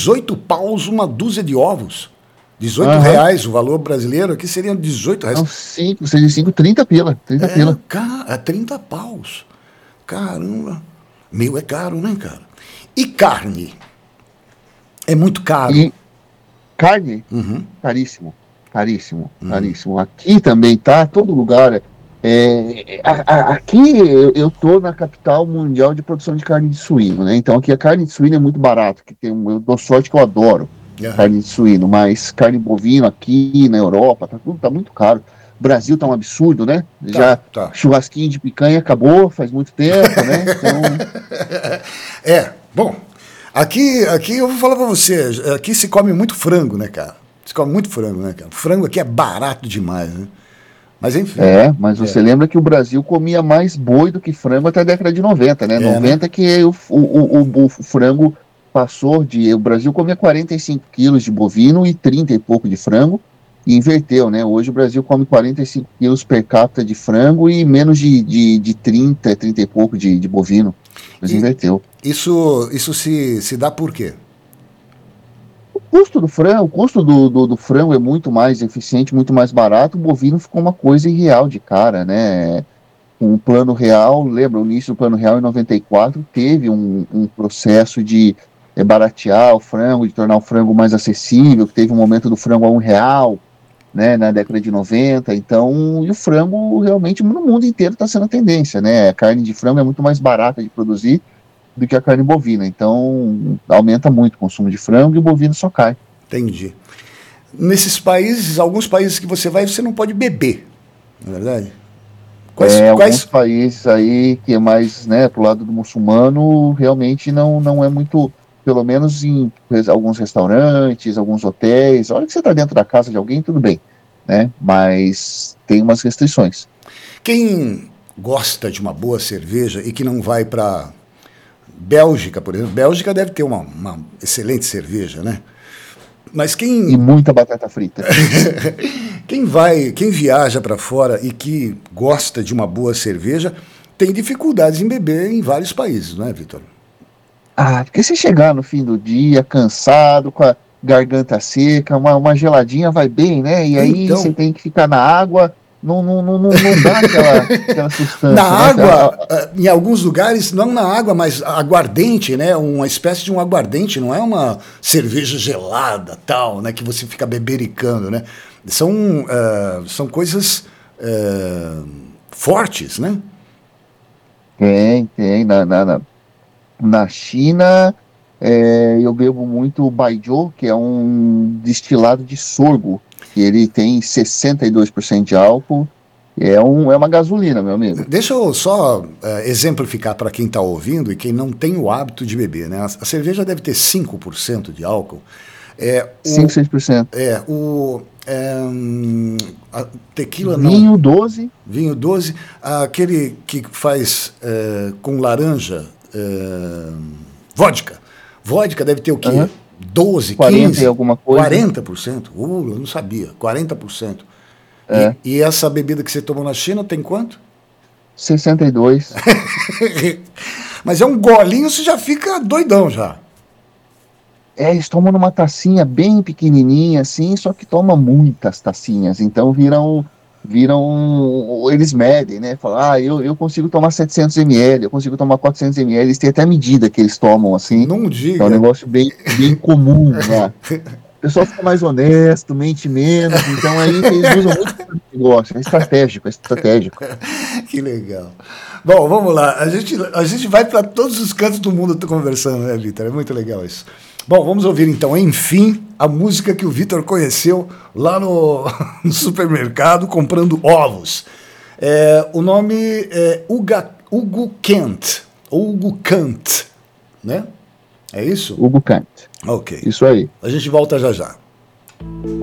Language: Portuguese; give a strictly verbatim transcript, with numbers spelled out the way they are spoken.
dezoito paus uma dúzia de ovos. dezoito Aham. reais o valor brasileiro, aqui seriam dezoito reais. Não, cinco, seis e cinco, trinta pila. trinta É, pila. cara, é trinta paus. Caramba. Meu, é caro, né, cara? E carne? É muito caro. E carne, Uhum. caríssimo. Caríssimo, caríssimo. Aqui também tá, todo lugar. É, a- a- aqui eu, eu tô na capital mundial de produção de carne de suíno, né? Então aqui a carne de suíno é muito barato, que tem, um- eu dou sorte que eu adoro Aham. carne de suíno, mas carne bovina aqui na Europa, tá tudo tá muito caro. O Brasil tá um absurdo, né? Tá, Já tá. churrasquinho de picanha acabou faz muito tempo, né? Então, É, bom, aqui, aqui eu vou falar pra você, aqui se come muito frango, né, cara? Se come muito frango, né, cara? Frango aqui é barato demais, né? Mas enfim. é, mas É, você lembra que o Brasil comia mais boi do que frango até a década de noventa, né? é, né? noventa que o, o, o, o frango passou de. O Brasil comia quarenta e cinco quilos de bovino e trinta e pouco de frango, e inverteu, né? Hoje o Brasil come quarenta e cinco quilos per capita de frango e menos de, de, de trinta, trinta e pouco de, de bovino. Mas E inverteu. isso, isso se, se dá por quê? O custo do frango, o custo do, do, do frango é muito mais eficiente, muito mais barato. O bovino ficou uma coisa irreal de cara, né? Com o Plano Real, lembra, o início do Plano Real em noventa e quatro teve um, um processo de é, baratear o frango, de tornar o frango mais acessível, que teve um momento do frango a um real, né, na década de noventa. Então, e o frango realmente no mundo inteiro está sendo a tendência, né? A carne de frango é muito mais barata de produzir do que a carne bovina. Então, aumenta muito o consumo de frango e o bovino só cai. Entendi. Nesses países, alguns países que você vai, você não pode beber, não é verdade? Quais, É, alguns quais, países aí que é mais, né, pro lado do muçulmano, realmente não, não é muito, pelo menos em res- alguns restaurantes, alguns hotéis, a hora que você está dentro da casa de alguém, tudo bem, né, mas tem umas restrições. quem gosta de uma boa cerveja e que não vai para Bélgica, por exemplo, Bélgica deve ter uma, uma excelente cerveja, né? Mas E quem muita batata frita. quem vai, quem viaja para fora e que gosta de uma boa cerveja tem dificuldades em beber em vários países, não é, Vitor? Ah, porque se chegar no fim do dia, cansado, com a garganta seca, uma, uma geladinha vai bem, né, e aí você Então, tem que ficar na água, não, não, não, não não dá aquela, aquela na sustância, né, a- água, a- eh, em alguns lugares, não na água, mas aguardente, né? Uma espécie de um aguardente, não é uma cerveja gelada, tal, né? Que você fica bebericando, né? São, eh, são coisas eh, fortes, né? tem, tem, na, na, na- Na China, é, eu bebo muito baijiu, que é um destilado de sorgo, que ele tem sessenta e dois por cento de álcool. É, um, é uma gasolina, meu amigo. Deixa eu só eh, exemplificar para quem está ouvindo e quem não tem o hábito de beber, né? A, a cerveja deve ter cinco por cento de álcool. É, cinco, o, seis por cento. é, o é, hum, a tequila não. Vinho doze. Vinho doze, aquele que faz é, com laranja, é, vodka. Vodka deve ter o quê? Aham. doze, quarenta e quinze, alguma coisa. quarenta por cento? Uh, eu não sabia, quarenta por cento. E, É, e essa bebida que você tomou na China tem quanto? sessenta e dois. Mas é um golinho, você já fica doidão já. É, eles tomam numa tacinha bem pequenininha, assim, só que toma muitas tacinhas. Então viram, viram, eles medem, né? Falam, ah, eu, eu consigo tomar setecentos mililitros, eu consigo tomar quatrocentos mililitros. Eles têm até medida que eles tomam, assim. Não É um diga. negócio bem, bem comum lá. O pessoal fica mais honesto, mente menos. Então aí eles usam muito esse negócio. É estratégico, é estratégico. Que legal. Bom, vamos lá. A gente, a gente vai para todos os cantos do mundo conversando, né, Vitor? É muito legal isso. Bom, vamos ouvir então, enfim, a música que o Vitor conheceu lá no, no supermercado comprando ovos. É, o nome é Uga, Hugo Kent, ou Hugo Kant, né? É isso? Hugo Kant. Ok. Isso aí. A gente volta já já.